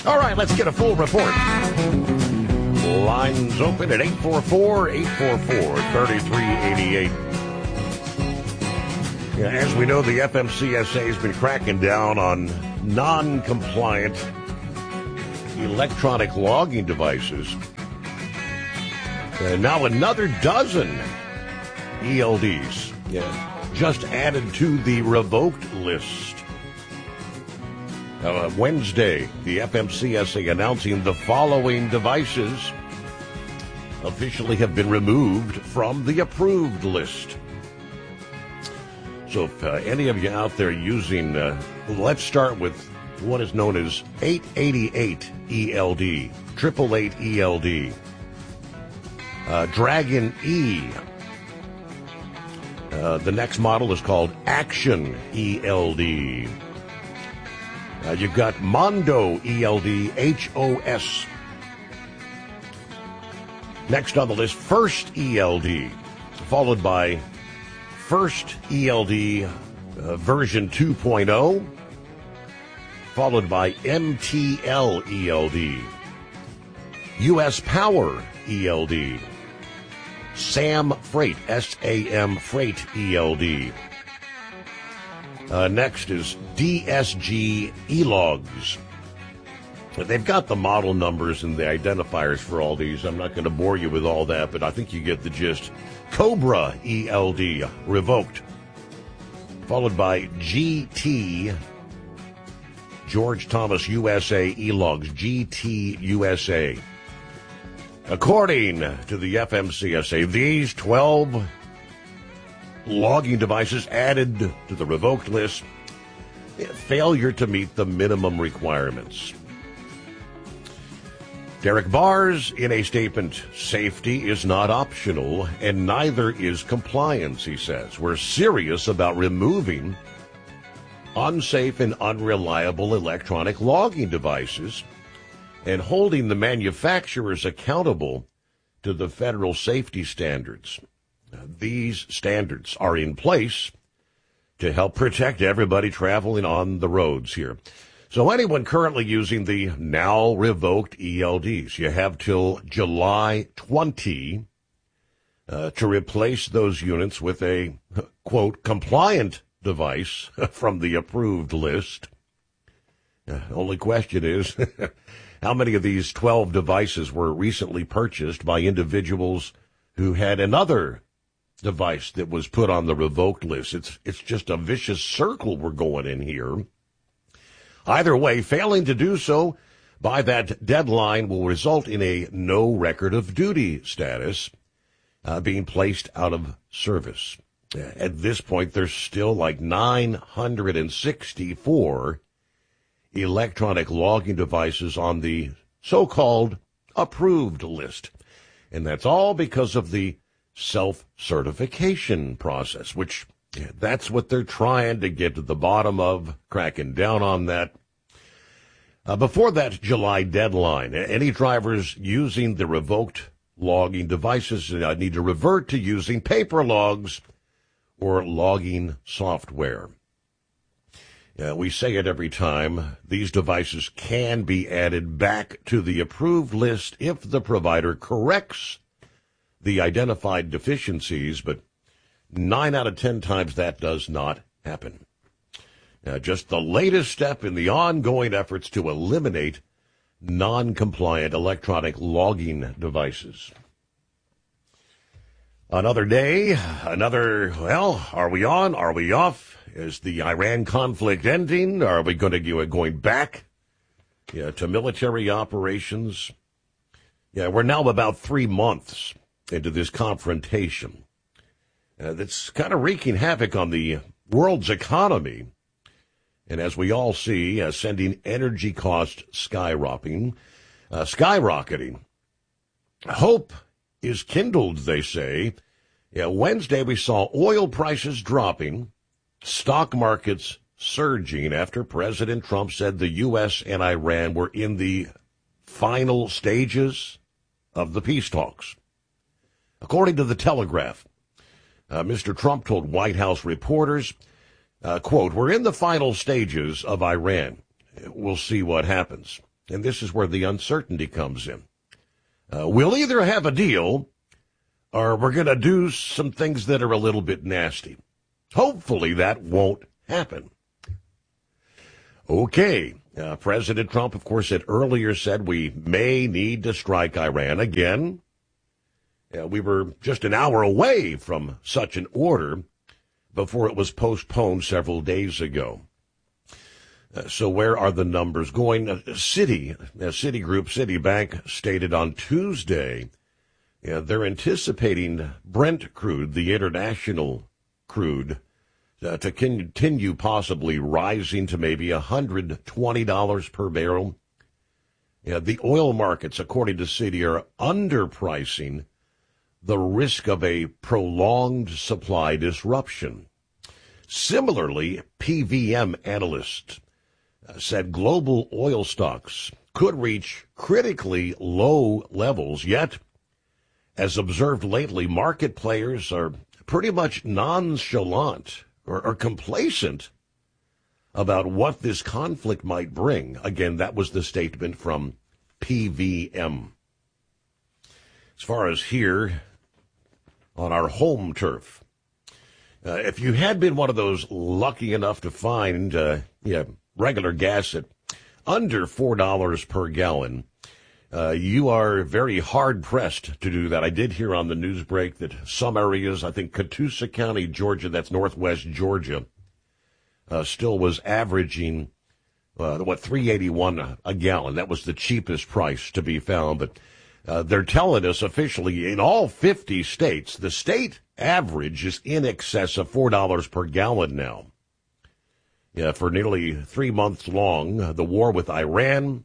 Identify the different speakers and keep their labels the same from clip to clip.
Speaker 1: All right, let's get a full report. Lines open at 844-844-3388. As we know, the FMCSA has been cracking down on non-compliant electronic logging devices. Now another dozen ELDs just added to the revoked list. Wednesday, the FMCSA announcing the following devices officially have been removed from the approved list. So if any of you out there using, let's start with what is known as 888 ELD, 888 ELD, Dragon E. The next model is called Action ELD. You've got Mondo ELD HOS. Next on the list, First ELD, followed by First ELD version 2.0, followed by MTL ELD, US Power ELD, SAM Freight, SAM Freight ELD. Next is DSG eLogs. They've got the model numbers and the identifiers for all these. I'm not going to bore you with all that, but I think you get the gist. Cobra ELD, revoked. Followed by GT, George Thomas USA eLogs, GT USA. According to the FMCSA, these 12 logging devices added to the revoked list, failure to meet the minimum requirements. Derek Bars, in a statement, safety is not optional, and neither is compliance, he says. We're serious about removing unsafe and unreliable electronic logging devices and holding the manufacturers accountable to the federal safety standards. These standards are in place to help protect everybody traveling on the roads here. So anyone currently using the now revoked ELDs, you have till July 20 to replace those units with a, quote, compliant device from the approved list. Only question is, how many of these 12 devices were recently purchased by individuals who had another device that was put on the revoked list? It's just a vicious circle we're going in here. Either way, failing to do so by that deadline will result in a no record of duty status, being placed out of service. At this point, there's still like 964 electronic logging devices on the so-called approved list. And that's all because of the self-certification process, which that's what they're trying to get to the bottom of, cracking down on that. Before that July deadline, any drivers using the revoked logging devices need to revert to using paper logs or logging software. We say it every time. These devices can be added back to the approved list if the provider corrects the identified deficiencies, but 9 out of 10 times that does not happen. Just the latest step in the ongoing efforts to eliminate non-compliant electronic logging devices. Another day, are we on? Are we off? Is the Iran conflict ending? Are we going back to military operations? We're now about 3 months into this confrontation. That's kind of wreaking havoc on the world's economy. And as we all see, sending energy costs skyrocketing. Hope is kindled, they say. Wednesday we saw oil prices dropping, stock markets surging after President Trump said the U.S. and Iran were in the final stages of the peace talks. According to the Telegraph, Mr. Trump told White House reporters, quote, "We're in the final stages of Iran. We'll see what happens." and this is where the uncertainty comes in. We'll either have a deal or we're going to do some things that are a little bit nasty. Hopefully that won't happen. Okay. President Trump, of course, had earlier said we may need to strike Iran again. We were just an hour away from such an order before it was postponed several days ago. So where are the numbers going? Citigroup, Citibank stated on Tuesday they're anticipating Brent crude, the international crude, to continue possibly rising to maybe $120 per barrel. The oil markets, according to Citi, are underpricing the risk of a prolonged supply disruption. Similarly, PVM analysts said global oil stocks could reach critically low levels, yet, as observed lately, market players are pretty much nonchalant or complacent about what this conflict might bring. Again, that was the statement from PVM. As far as here on our home turf, if you had been one of those lucky enough to find regular gas at under $4 per gallon, you are very hard-pressed to do that. I did hear on the news break that some areas, I think Catoosa County, Georgia, that's northwest Georgia, still was averaging, $3.81 a gallon. That was the cheapest price to be found. But they're telling us officially in all 50 states, the state average is in excess of $4 per gallon now. For nearly 3 months long, the war with Iran.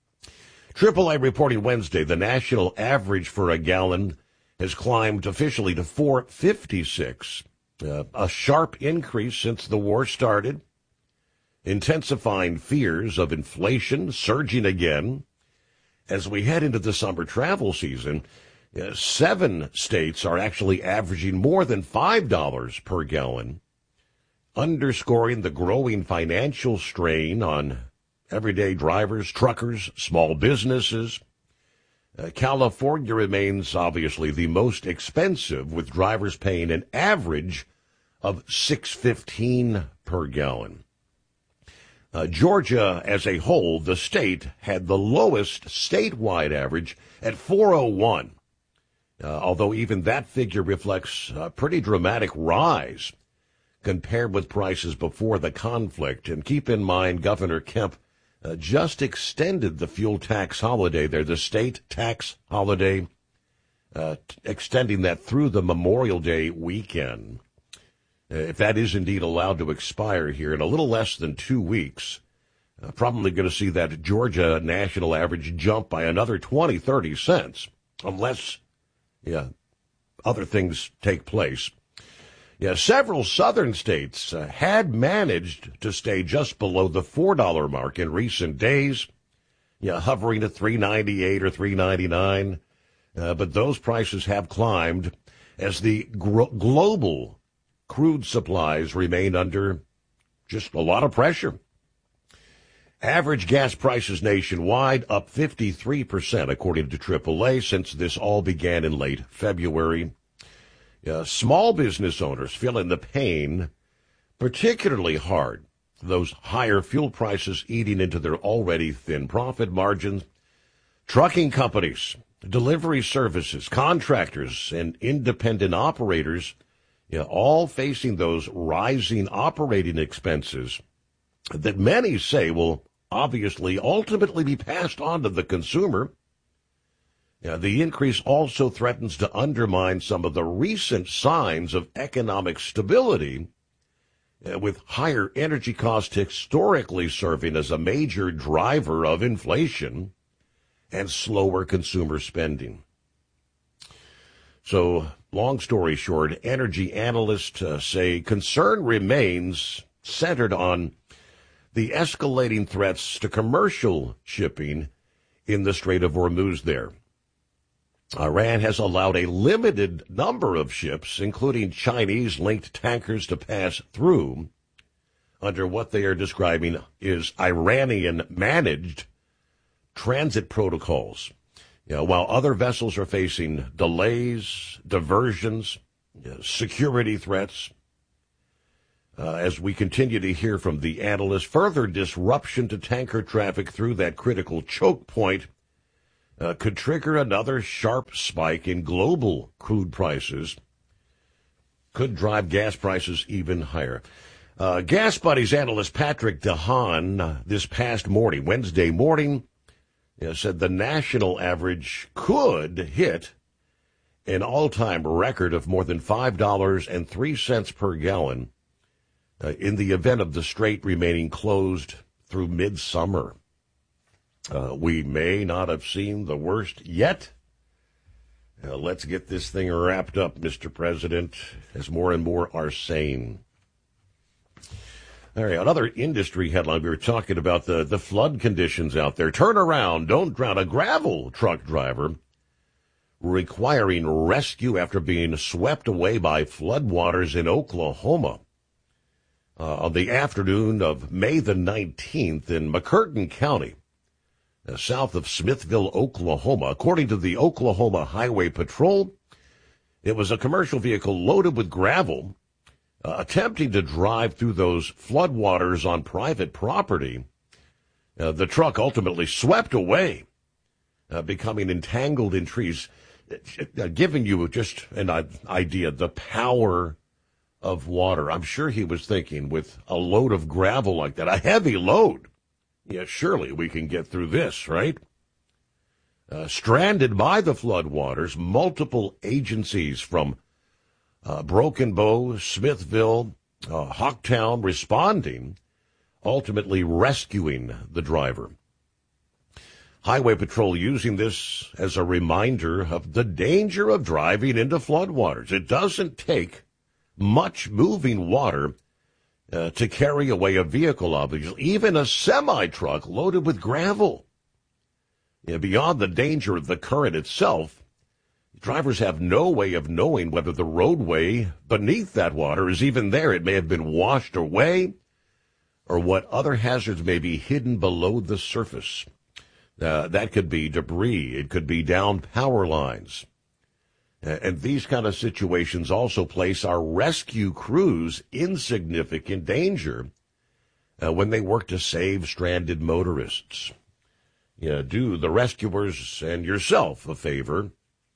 Speaker 1: AAA reporting Wednesday, the national average for a gallon has climbed officially to $4.56, a sharp increase since the war started, intensifying fears of inflation surging again. As we head into the summer travel season, 7 states are actually averaging more than $5 per gallon, underscoring the growing financial strain on everyday drivers, truckers, small businesses. California remains obviously the most expensive, with drivers paying an average of $6.15 per gallon. Georgia as a whole, the state, had the lowest statewide average at $4.01, although even that figure reflects a pretty dramatic rise compared with prices before the conflict. And keep in mind, Governor Kemp just extended the fuel tax holiday there, the state tax holiday, extending that through the Memorial Day weekend. If that is indeed allowed to expire here in a little less than 2 weeks, probably going to see that Georgia national average jump by another 20-30 cents, unless other things take place. Several southern states had managed to stay just below the $4 mark in recent days, hovering at $3.98 or $3.99. But those prices have climbed as the global crude supplies remain under just a lot of pressure. Average gas prices nationwide up 53%, according to AAA, since this all began in late February. Small business owners feeling the pain particularly hard. Those higher fuel prices eating into their already thin profit margins. Trucking companies, delivery services, contractors, and independent operators, all facing those rising operating expenses that many say will obviously ultimately be passed on to the consumer. The increase also threatens to undermine some of the recent signs of economic stability, with higher energy costs historically serving as a major driver of inflation and slower consumer spending. So, long story short, energy analysts say concern remains centered on the escalating threats to commercial shipping in the Strait of Hormuz there. Iran has allowed a limited number of ships, including Chinese-linked tankers, to pass through under what they are describing is Iranian-managed transit protocols. While other vessels are facing delays, diversions, security threats, as we continue to hear from the analysts, further disruption to tanker traffic through that critical choke point could trigger another sharp spike in global crude prices, could drive gas prices even higher. Gas Buddies analyst Patrick DeHaan this past morning, Wednesday morning, said the national average could hit an all-time record of more than $5.03 per gallon in the event of the strait remaining closed through midsummer. We may not have seen the worst yet. Let's get this thing wrapped up, Mr. President, as more and more are saying. All right, another industry headline. We were talking about the flood conditions out there. Turn around, don't drown. A gravel truck driver requiring rescue after being swept away by floodwaters in Oklahoma. On the afternoon of May the 19th in McCurtain County, south of Smithville, Oklahoma. According to the Oklahoma Highway Patrol, it was a commercial vehicle loaded with gravel attempting to drive through those floodwaters on private property. The truck ultimately swept away, becoming entangled in trees, giving you just an idea, the power of water. I'm sure he was thinking, with a load of gravel like that, a heavy load, surely we can get through this, right? Stranded by the floodwaters, multiple agencies from Broken Bow, Smithville, Hawktown responding, ultimately rescuing the driver. Highway Patrol using this as a reminder of the danger of driving into floodwaters. It doesn't take much moving water to carry away a vehicle, obviously, even a semi-truck loaded with gravel. Beyond the danger of the current itself, drivers have no way of knowing whether the roadway beneath that water is even there. It may have been washed away, or what other hazards may be hidden below the surface. That could be debris. It could be downed power lines. And these kind of situations also place our rescue crews in significant danger when they work to save stranded motorists. Do the rescuers and yourself a favor.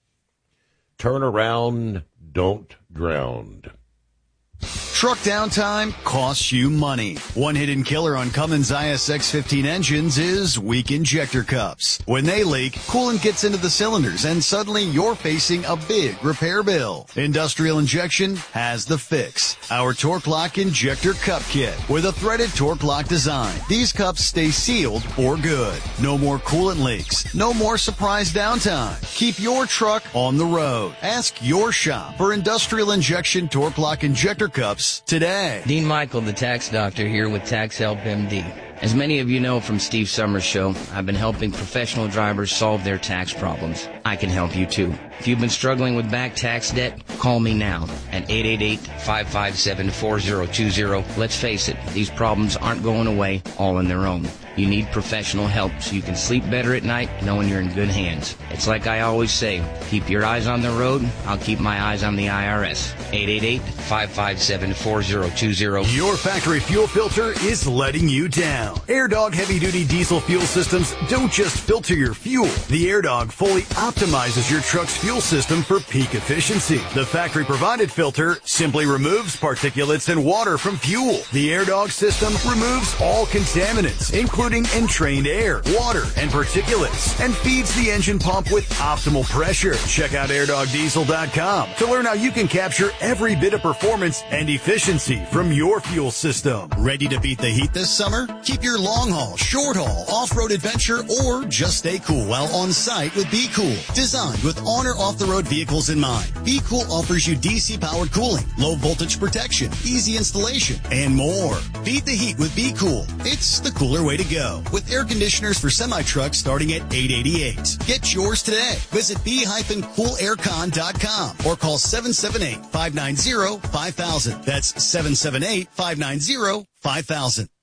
Speaker 1: Turn around, don't drown.
Speaker 2: Truck downtime costs you money. One hidden killer on Cummins ISX-15 engines is weak injector cups. When they leak, coolant gets into the cylinders and suddenly you're facing a big repair bill. Industrial Injection has the fix. Our Torque Lock Injector Cup Kit with a threaded Torque Lock design. These cups stay sealed for good. No more coolant leaks. No more surprise downtime. Keep your truck on the road. Ask your shop for Industrial Injection Torque Lock Injector Cups today.
Speaker 3: Dean Michael, the tax doctor, here with Tax Help MD. As many of you know from Steve Summers' show, I've been helping professional drivers solve their tax problems. I can help you too. If you've been struggling with back tax debt, call me now at 888-557-4020. Let's face it, these problems aren't going away all on their own. You need professional help so you can sleep better at night knowing you're in good hands. It's like I always say, keep your eyes on the road, I'll keep my eyes on the IRS. 888-557-4020.
Speaker 2: Your factory fuel filter is letting you down. AirDog heavy-duty diesel fuel systems don't just filter your fuel. The AirDog fully optimizes your truck's fuel system for peak efficiency. The factory-provided filter simply removes particulates and water from fuel. The AirDog system removes all contaminants, including entrained air, water, and particulates, and feeds the engine pump with optimal pressure. Check out airdogdiesel.com to learn how you can capture every bit of performance and efficiency from your fuel system. Ready to beat the heat this summer? Keep your long haul, short haul, off-road adventure, or just stay cool while on site with Be Cool. Designed with on or off-the-road vehicles in mind, Be Cool offers you DC-powered cooling, low voltage protection, easy installation, and more. Beat the heat with Be Cool. It's the cooler way to go. With air conditioners for semi-trucks starting at $888. Get yours today. Visit be-coolaircon.com or call 778-590-5000. That's 778-590-5000.